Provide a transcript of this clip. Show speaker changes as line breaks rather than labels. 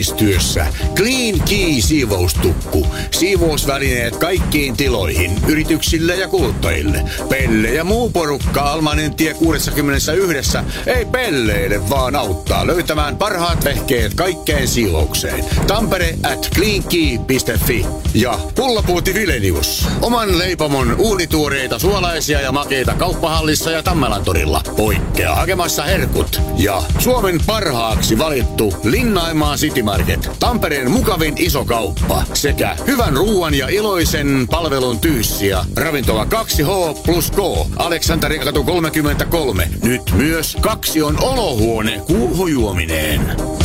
yhteistyössä Clean Key siivoustukku. Siivousvälineet kaikkiin tiloihin, yrityksille ja kuluttajille. Pelle ja muu porukka Almanen tie 61 ei pelleile, vaan auttaa löytämään parhaat vehkeet kaikkeen siivoukseen. Tampere at cleankey.fi ja Pullapuuti Vilenius. Oman leipomon uunituoreita suolaisia ja makeita kauppahallissa ja Tammelantorilla. Poikkea hakemassa herkut. Ja Suomen parhaaksi valittu Linnaimaa City Market. Tampereen mukavin iso kauppa. Sekä hyvän ruuan ja iloisen palvelun tyyssiä. Ravintola 2H plus K. Aleksanterikatu 33. Nyt myös 2 on olohuone kuuhujuomineen.